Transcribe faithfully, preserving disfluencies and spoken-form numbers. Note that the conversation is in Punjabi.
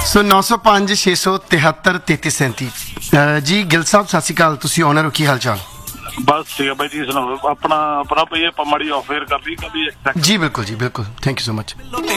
ਸੋ ਨੌ ਸੌ ਪੰਜ ਛੇ ਸੌ ਤਿਹੱਤਰ ਤੇਤੀ ਸੈਂਤੀ। ਜੀ ਗਿੱਲ ਸਾਹਿਬ ਸਤਿ ਸ਼੍ਰੀ ਅਕਾਲ, ਤੁਸੀਂ ਓਨਰ ਹੋ, ਕੀ ਹਾਲ ਚਾਲ? ਬਸ ਠੀਕ ਹੈ ਬਾਈ ਜੀ, ਸੁਣਾਓ ਆਪਣਾ ਆਪਣਾ ਭਈ ਆਪਾਂ ਮਾੜੀ ਆਫੇਅਰ ਕਰ ਲਈ ਕਦੀ। ਜੀ ਬਿਲਕੁਲ ਜੀ ਬਿਲकुल, थैंक यू सो मच।